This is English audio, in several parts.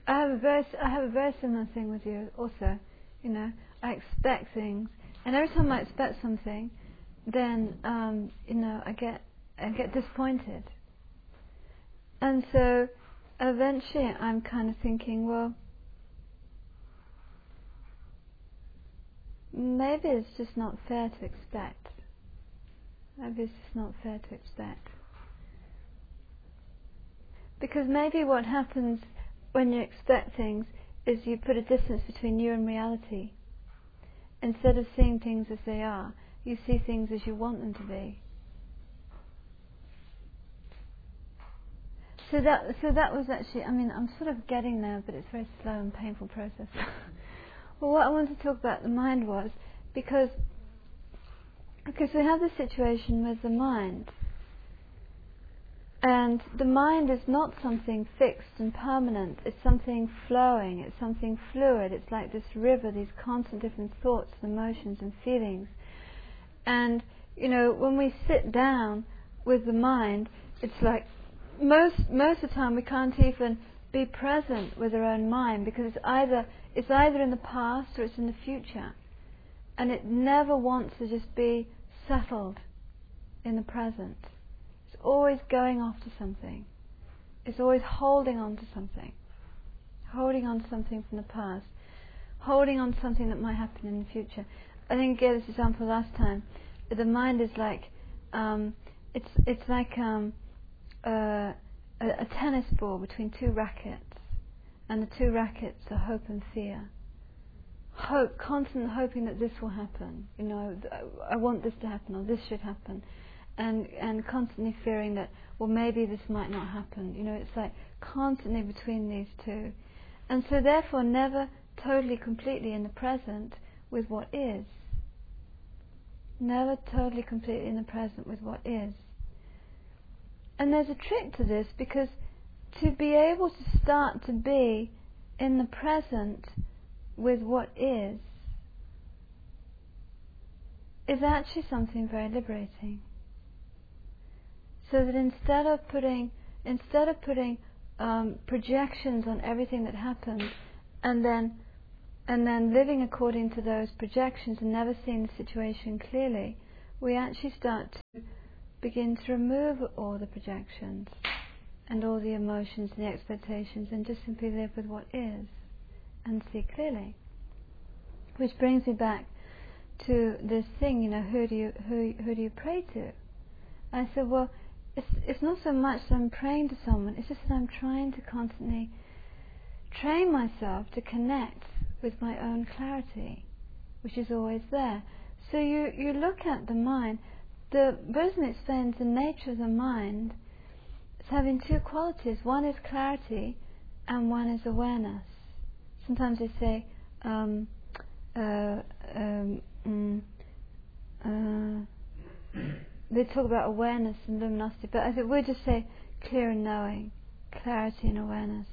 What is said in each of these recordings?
I have a very similar thing with you also. You know, I expect things, and every time I expect something, then I get disappointed, and so eventually I'm kind of thinking, well, maybe it's just not fair to expect. Maybe it's just not fair to expect. Because maybe what happens when you expect things is you put a distance between you and reality. Instead of seeing things as they are, you see things as you want them to be. So that was actually, I'm sort of getting there, but it's a very slow and painful process. Well, what I wanted to talk about the mind was, because we have this situation with the mind, and the mind is not something fixed and permanent, it's something flowing, it's something fluid, it's like this river, these constant different thoughts, emotions and feelings. And, when we sit down with the mind, it's like most of the time we can't even be present with our own mind, because it's either in the past or it's in the future. And it never wants to just be settled in the present. It's always going after something. It's always holding on to something. Holding on to something from the past. Holding on to something that might happen in the future. I think I gave this example last time. The mind is like, it's like a tennis ball between two rackets. And the two rackets are hope and fear. Hope, constant hoping that this will happen. I want this to happen, or this should happen. And constantly fearing that, well, maybe this might not happen. It's like constantly between these two. And so therefore never totally, completely in the present with what is. Never totally, completely in the present with what is. And there's a trick to this, because to be able to start to be in the present with what is actually something very liberating. So that instead of putting projections on everything that happens, and then living according to those projections and never seeing the situation clearly, we actually start to begin to remove all the projections and all the emotions and the expectations, and just simply live with what is and see clearly. Which brings me back to this thing, who do you pray to? I said, well, it's not so much that I'm praying to someone, it's just that I'm trying to constantly train myself to connect with my own clarity, which is always there. So you look at the mind. The Buddhism explains the nature of the mind as having two qualities. One is clarity and one is awareness. Sometimes they say they talk about awareness and luminosity, but I think we'll just say clear and knowing, clarity and awareness.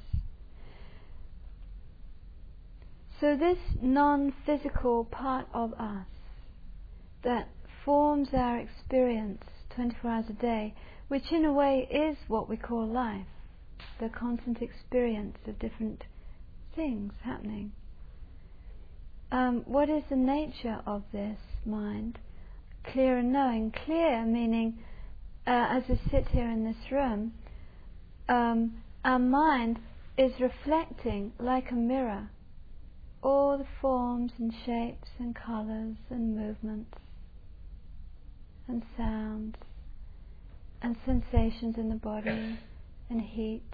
So this non-physical part of us that forms our experience 24 hours a day, which in a way is what we call life, the constant experience of different things happening. What is the nature of this mind? Clear and knowing. Clear meaning, as we sit here in this room, our mind is reflecting like a mirror all the forms and shapes and colours and movements and sounds and sensations in the body and heat.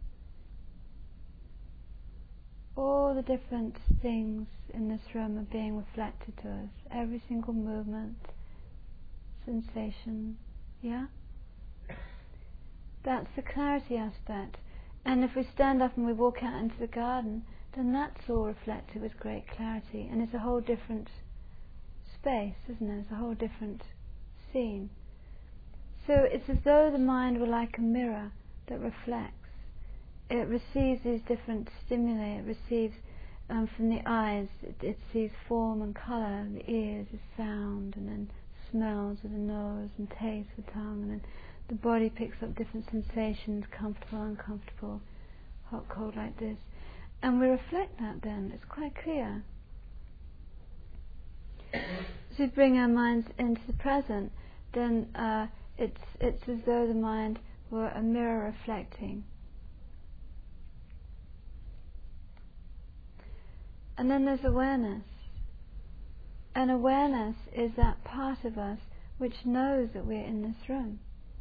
All the different things in this room are being reflected to us. Every single movement, sensation, yeah? That's the clarity aspect. And if we stand up and we walk out into the garden, then that's all reflected with great clarity. And it's a whole different space, isn't it? It's a whole different scene. So it's as though the mind were like a mirror that reflects. It receives these different stimuli. It receives from the eyes, it sees form and colour, the ears is sound, and then smells with the nose, and tastes with the tongue, and then the body picks up different sensations, comfortable, uncomfortable, hot, cold, like this. And we reflect that then, it's quite clear. So we bring our minds into the present, then it's as though the mind were a mirror reflecting. And then there's awareness. And awareness is that part of us which knows that we're in this room.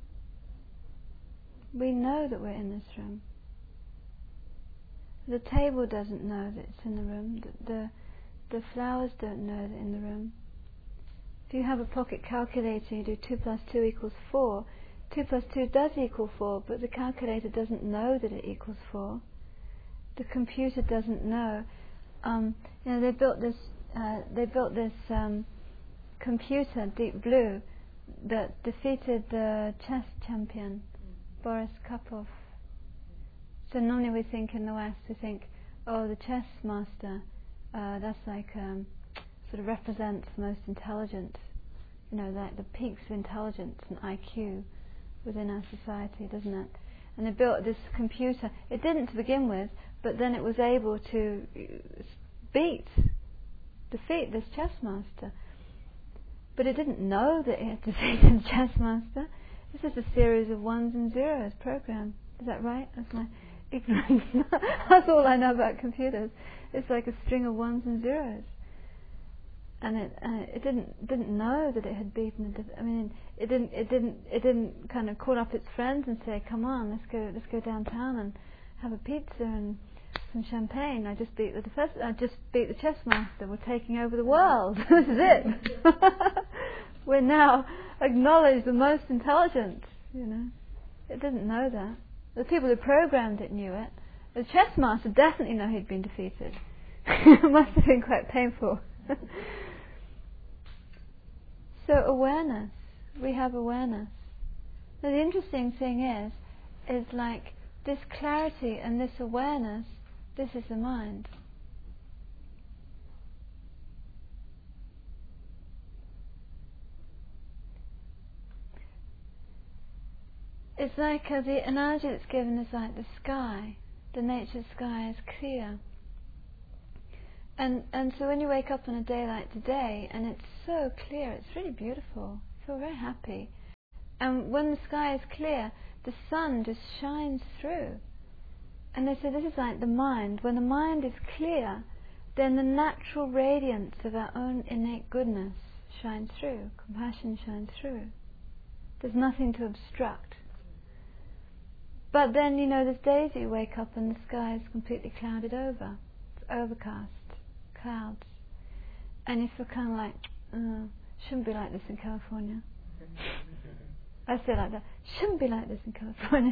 We know that we're in this room. The table doesn't know that it's in the room. The flowers don't know that in the room. If you have a pocket calculator, you do 2 plus 2 equals 4. 2 plus 2 does equal 4, but the calculator doesn't know that it equals 4. The computer doesn't know. They built this computer, Deep Blue, that defeated the chess champion, Boris Karpov. So normally we think in the West, we think, oh, the chess master, that's like sort of represents the most intelligent, like the peaks of intelligence and IQ within our society, doesn't it? And they built this computer. It didn't to begin with, but then it was able to defeat this chess master. But it didn't know that it had defeated the chess master. This is a series of ones and zeros program. Is that right? That's my ignorance. That's all I know about computers. It's like a string of ones and zeros. And it didn't know that it had beaten. It didn't kind of call up its friends and say, "Come on, let's go downtown and have a pizza and some champagne. I just beat the chess master. We're taking over the world. This is it. We're now acknowledged the most intelligent." It didn't know that. The people who programmed it knew it. The chess master definitely knew he'd been defeated. It must have been quite painful. So awareness, we have awareness. Now the interesting thing is like this clarity and this awareness, this is the mind. It's like the analogy that's given is like the sky. The nature of the sky is clear. And so when you wake up on a day like today, and it's so clear, it's really beautiful. I feel very happy. And when the sky is clear, the sun just shines through. And they say this is like the mind. When the mind is clear, then the natural radiance of our own innate goodness shines through. Compassion shines through. There's nothing to obstruct. But then, there's days that you wake up and the sky is completely clouded over. It's overcast. Clouds. And you feel kind of like, shouldn't be like this in California. I say like that, shouldn't be like this in California.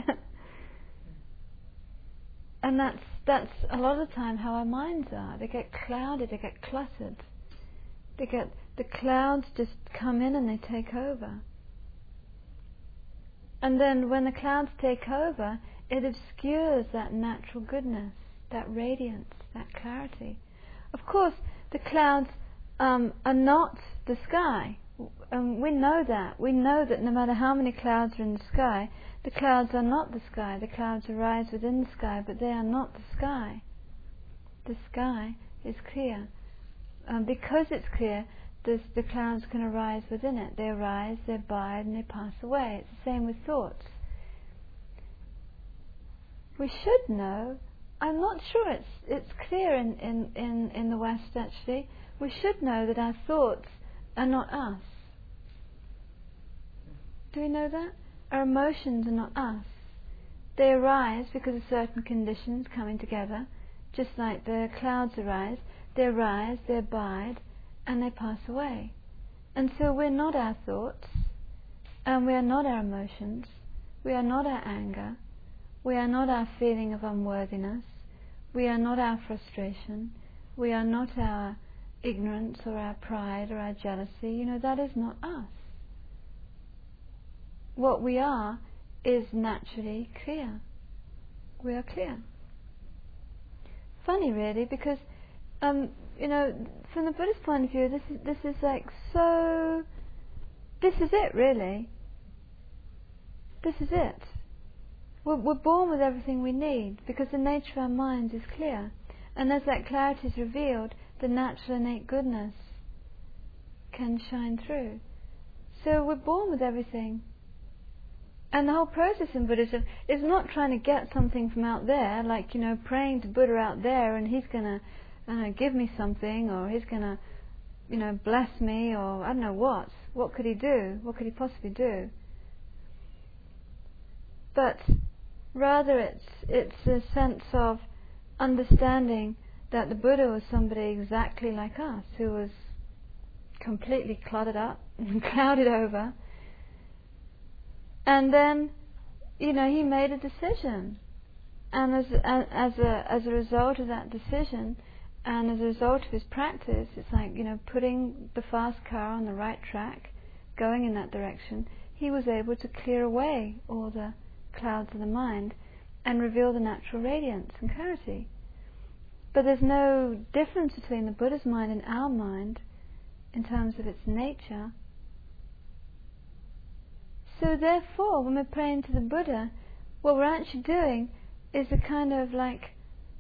And that's a lot of the time how our minds are. They get clouded, they get cluttered. The clouds just come in and they take over. And then when the clouds take over, it obscures that natural goodness, that radiance, that clarity. Of course, the clouds are not the sky. We know that. We know that no matter how many clouds are in the sky, the clouds are not the sky. The clouds arise within the sky, but they are not the sky. The sky is clear. Because it's clear, the clouds can arise within it. They arise, they abide, and they pass away. It's the same with thoughts. We should know. I'm not sure it's clear in the West actually. We should know that our thoughts are not us. Do we know that? Our emotions are not us. They arise because of certain conditions coming together, just like the clouds arise. They arise, they abide, and they pass away. And so we're not our thoughts, and we are not our emotions, we are not our anger, we are not our feeling of unworthiness, we are not our frustration, we are not our ignorance or our pride or our jealousy. That is not us. What we are is naturally clear. We are clear. Funny really, because from the Buddhist point of view, this is like so. This is it, really. This is it. We're born with everything we need because the nature of our minds is clear. And as that clarity is revealed, the natural innate goodness can shine through. So we're born with everything. And the whole process in Buddhism is not trying to get something from out there, like, praying to Buddha out there and he's going to give me something, or he's going to, bless me, or I don't know what. What could he do? What could he possibly do? But rather it's a sense of understanding that the Buddha was somebody exactly like us, who was completely cluttered up and clouded over. And then, he made a decision. And as a result of that decision, and as a result of his practice, it's like, putting the fast car on the right track, going in that direction, he was able to clear away all the clouds of the mind and reveal the natural radiance and clarity. But there's no difference between the Buddha's mind and our mind in terms of its nature. So therefore, when we're praying to the Buddha, what we're actually doing is a kind of like,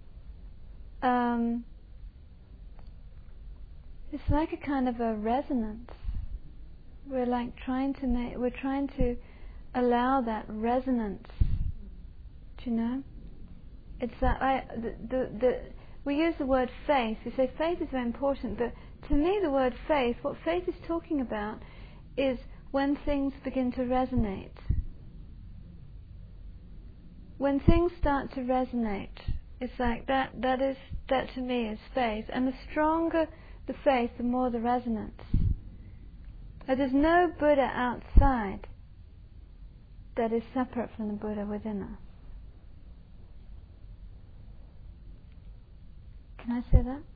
it's like a kind of a resonance. We're trying to allow that resonance. Do you know? It's that we use the word faith. We say faith is very important, but to me the word faith, what faith is talking about is when things begin to resonate. When things start to resonate, it's like that to me is faith. And the stronger the faith, the more the resonance. But there's no Buddha outside that is separate from the Buddha within us. Can I say that?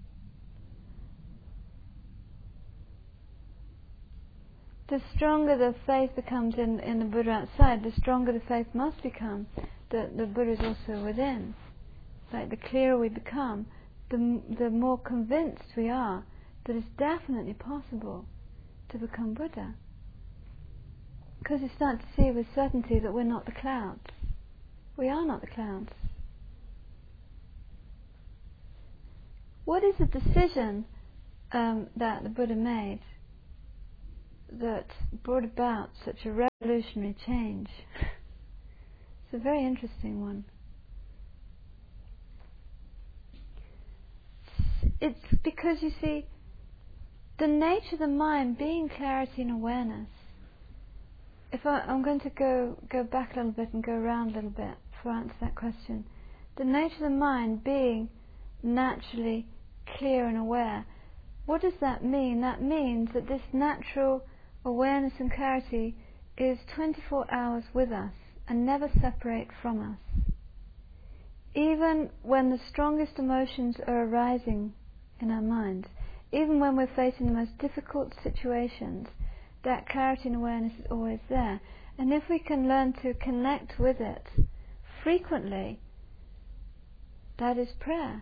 The stronger the faith becomes in the Buddha outside, the stronger the faith must become that the Buddha is also within. Like the clearer we become, the more convinced we are that it's definitely possible to become Buddha. Because you start to see with certainty that we're not the clouds. We are not the clouds. What is the decision that the Buddha made that brought about such a revolutionary change? It's a very interesting one. It's because, you see, the nature of the mind being clarity and awareness. If I'm going to go back a little bit and go around a little bit before I answer that question. The nature of the mind being naturally clear and aware. What does that mean? That means that this natural awareness and clarity is 24 hours with us and never separate from us. Even when the strongest emotions are arising in our minds, even when we're facing the most difficult situations, that clarity and awareness is always there. And if we can learn to connect with it frequently, that is prayer.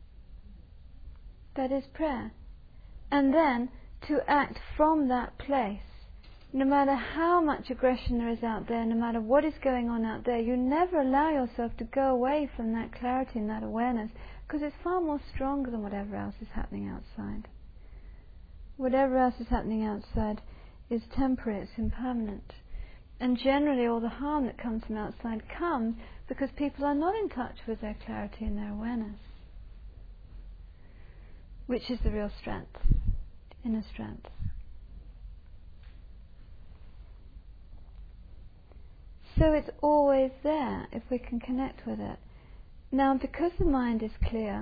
That is prayer. And then to act from that place, no matter how much aggression there is out there, no matter what is going on out there, you never allow yourself to go away from that clarity and that awareness, because it's far more stronger than whatever else is happening outside. Whatever else is happening outside is temporary, it's impermanent. And generally all the harm that comes from outside comes because people are not in touch with their clarity and their awareness, which is the real strength, inner strength. So it's always there if we can connect with it. Now, because the mind is clear,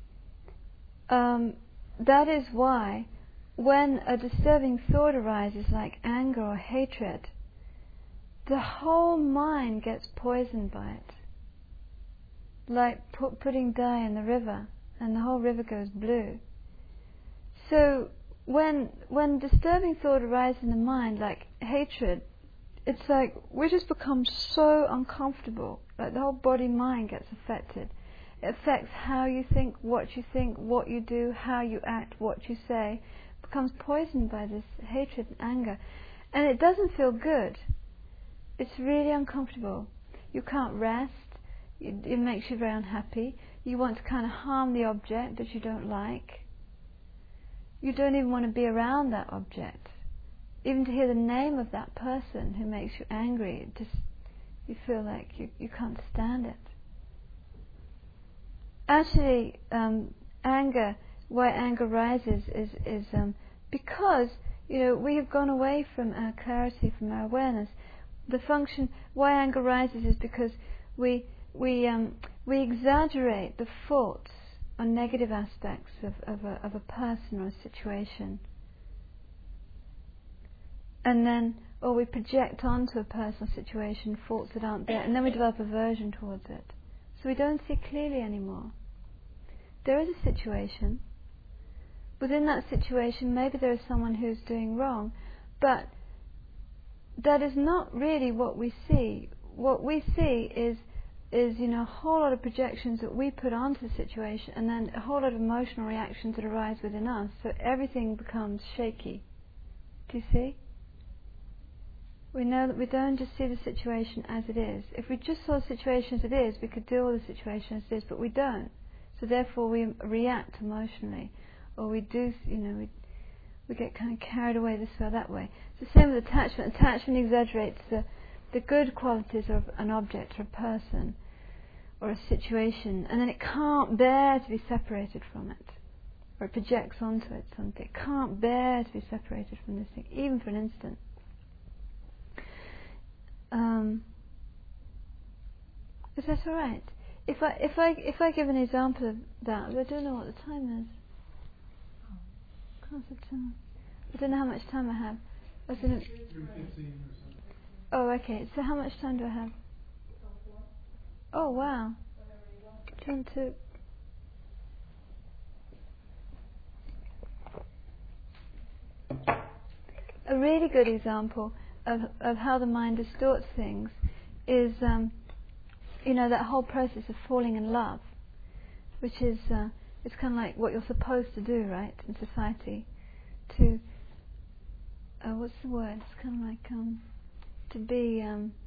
that is why when a disturbing thought arises like anger or hatred, the whole mind gets poisoned by it. Like putting dye in the river and the whole river goes blue. So when disturbing thought arises in the mind like hatred, it's like we just become so uncomfortable. Like the whole body-mind gets affected. It affects how you think, what you do, how you act, what you say. It becomes poisoned by this hatred and anger. And it doesn't feel good. It's really uncomfortable. You can't rest. It makes you very unhappy. You want to kind of harm the object that you don't like. You don't even want to be around that object. Even to hear the name of that person who makes you angry, you feel like you can't stand it. Actually, anger, why anger rises is because we have gone away from our clarity, from our awareness. The function why anger rises is because we exaggerate the faults or negative aspects of a person or a situation, and then we project onto a person or situation faults that aren't there, and then we develop aversion towards it. So we don't see clearly anymore. There is a situation. Within that situation, maybe there is someone who's doing wrong, but that is not really what we see. What we see is a whole lot of projections that we put onto the situation, and then a whole lot of emotional reactions that arise within us. So everything becomes shaky. Do you see? We know that we don't just see the situation as it is. If we just saw the situation as it is, we could deal with the situation as it is, but we don't. So therefore we react emotionally, or we do, we get kind of carried away this way or that way. It's the same with attachment. Attachment exaggerates the good qualities of an object or a person or a situation, and then it can't bear to be separated from it, or it projects onto it something. It can't bear to be separated from this thing, even for an instant. Is that all right? If I give an example of that, I don't know what the time is. I don't know how much time I have. Oh, okay. So how much time do I have? Oh, wow. Do you want to? A really good example of how the mind distorts things is, that whole process of falling in love, which is it's kind of like what you're supposed to do, right, in society. To what's the word? It's kind of like to be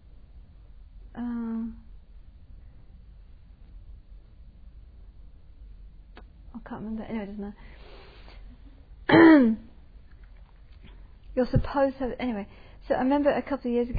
I can't remember. Anyway, it doesn't matter. You're supposed to have, anyway. So I remember a couple of years ago